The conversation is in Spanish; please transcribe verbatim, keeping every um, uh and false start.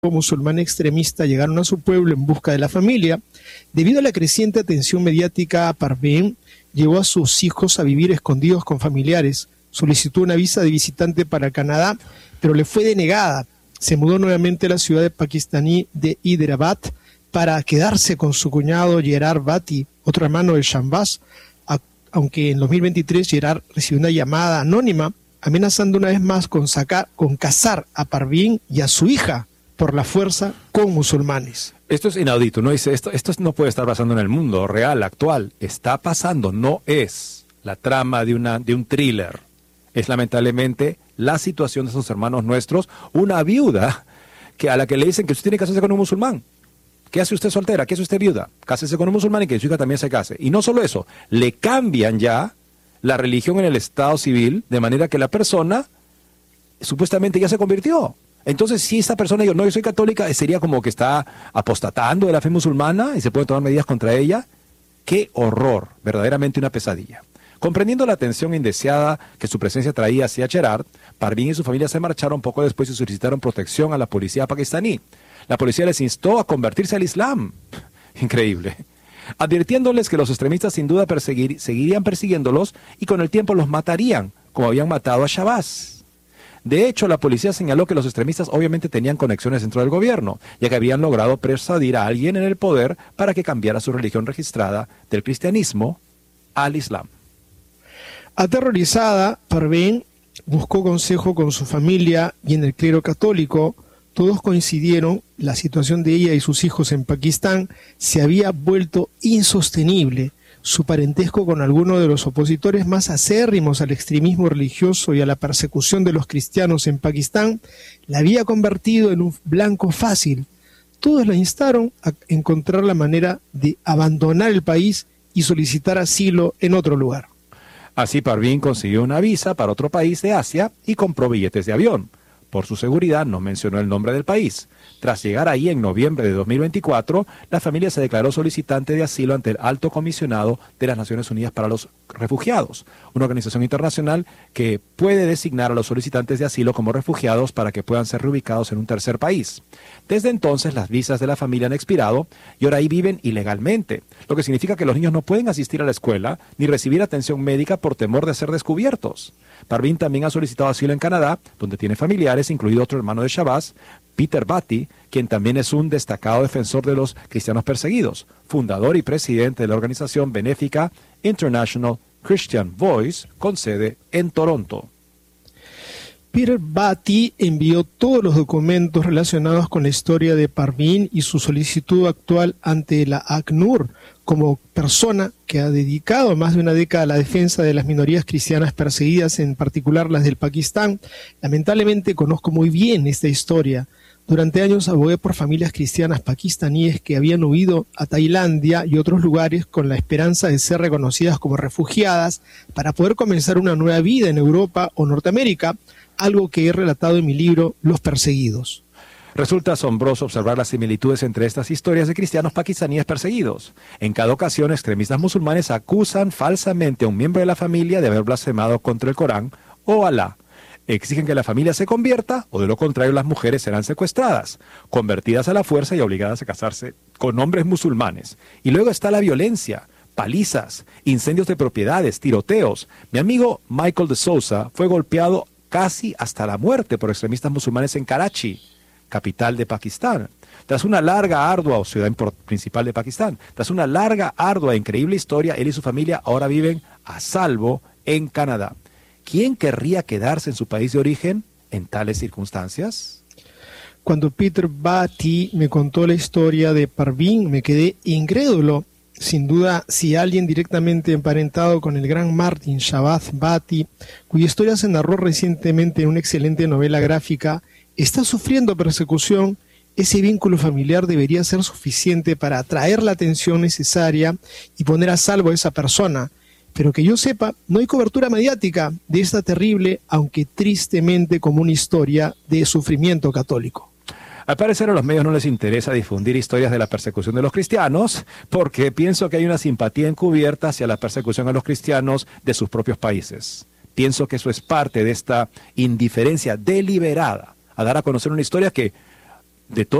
musulmán extremista llegaron a su pueblo en busca de la familia. Debido a la creciente atención mediática, Parveen llevó a sus hijos a vivir escondidos con familiares. Solicitó una visa de visitante para Canadá, pero le fue denegada. Se mudó nuevamente a la ciudad de pakistaní de Hyderabad para quedarse con su cuñado Gerard Bhatti, otro hermano de Shahbaz, aunque en dos mil veintitrés Gerard recibió una llamada anónima amenazando una vez más con, sacar, con casar a Parveen y a su hija por la fuerza con musulmanes. Esto es inaudito, ¿no? Dice, esto, esto no puede estar pasando en el mundo real, actual. Está pasando, no es la trama de, una, de un thriller. Es lamentablemente la situación de esos hermanos nuestros, una viuda que a la que le dicen que usted tiene que casarse con un musulmán. ¿Qué hace usted soltera? ¿Qué hace usted viuda? Cásese con un musulmán y que su hija también se case. Y no solo eso, le cambian ya la religión en el estado civil, de manera que la persona supuestamente ya se convirtió. Entonces, si esta persona dice, no, yo soy católica, sería como que está apostatando de la fe musulmana y se pueden tomar medidas contra ella. ¡Qué horror! Verdaderamente una pesadilla. Comprendiendo la atención indeseada que su presencia traía hacia Gerard, Parveen y su familia se marcharon poco después y solicitaron protección a la policía pakistaní. La policía les instó a convertirse al Islam. Increíble. Advirtiéndoles que los extremistas sin duda perseguir, seguirían persiguiéndolos y con el tiempo los matarían, como habían matado a Shahbaz. De hecho, la policía señaló que los extremistas obviamente tenían conexiones dentro del gobierno, ya que habían logrado persuadir a alguien en el poder para que cambiara su religión registrada del cristianismo al Islam. Aterrorizada, Parveen buscó consejo con su familia y en el clero católico. Todos coincidieron, la situación de ella y sus hijos en Pakistán se había vuelto insostenible. Su parentesco con algunos de los opositores más acérrimos al extremismo religioso y a la persecución de los cristianos en Pakistán la había convertido en un blanco fácil. Todos la instaron a encontrar la manera de abandonar el país y solicitar asilo en otro lugar. Así Parveen consiguió una visa para otro país de Asia y compró billetes de avión. Por su seguridad no mencionó el nombre del país. Tras llegar ahí en noviembre de dos mil veinticuatro, la familia se declaró solicitante de asilo ante el Alto Comisionado de las Naciones Unidas para los Refugiados, una organización internacional que puede designar a los solicitantes de asilo como refugiados para que puedan ser reubicados en un tercer país. Desde entonces, las visas de la familia han expirado y ahora ahí viven ilegalmente, lo que significa que los niños no pueden asistir a la escuela ni recibir atención médica por temor de ser descubiertos. Parveen también ha solicitado asilo en Canadá, donde tiene familiares, incluido otro hermano de Shahbaz, Peter Bhatti, quien también es un destacado defensor de los cristianos perseguidos, fundador y presidente de la organización benéfica International Christian Voice, con sede en Toronto. Peter Bhatti envió todos los documentos relacionados con la historia de Parveen y su solicitud actual ante la ACNUR, como persona que ha dedicado más de una década a la defensa de las minorías cristianas perseguidas, en particular las del Pakistán. Lamentablemente conozco muy bien esta historia. Durante años abogué por familias cristianas pakistaníes que habían huido a Tailandia y otros lugares con la esperanza de ser reconocidas como refugiadas para poder comenzar una nueva vida en Europa o Norteamérica, algo que he relatado en mi libro Los Perseguidos. Resulta asombroso observar las similitudes entre estas historias de cristianos pakistaníes perseguidos. En cada ocasión, extremistas musulmanes acusan falsamente a un miembro de la familia de haber blasfemado contra el Corán o Alá. Exigen que la familia se convierta o de lo contrario las mujeres serán secuestradas, convertidas a la fuerza y obligadas a casarse con hombres musulmanes. Y luego está la violencia, palizas, incendios de propiedades, tiroteos. Mi amigo Michael de Sousa fue golpeado casi hasta la muerte por extremistas musulmanes en Karachi, capital de Pakistán. Tras una larga, ardua, o ciudad principal de Pakistán, tras una larga, ardua e increíble historia, él y su familia ahora viven a salvo en Canadá. ¿Quién querría quedarse en su país de origen en tales circunstancias? Cuando Peter Bhatti me contó la historia de Parveen, me quedé incrédulo. Sin duda, si alguien directamente emparentado con el gran Martin Shahbaz Bhatti, cuya historia se narró recientemente en una excelente novela gráfica, está sufriendo persecución, ese vínculo familiar debería ser suficiente para atraer la atención necesaria y poner a salvo a esa persona. Pero que yo sepa, no hay cobertura mediática de esta terrible, aunque tristemente común historia de sufrimiento católico. Al parecer a los medios no les interesa difundir historias de la persecución de los cristianos, porque pienso que hay una simpatía encubierta hacia la persecución a los cristianos de sus propios países. Pienso que eso es parte de esta indiferencia deliberada a dar a conocer una historia que de todo